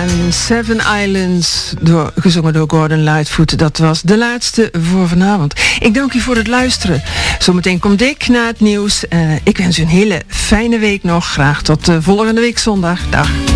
En Seven Islands, gezongen door Gordon Lightfoot. Dat was de laatste voor vanavond. Ik dank u voor het luisteren. Zometeen komt Dick na het nieuws. Ik wens u een hele fijne week nog. Graag tot volgende week zondag. Dag.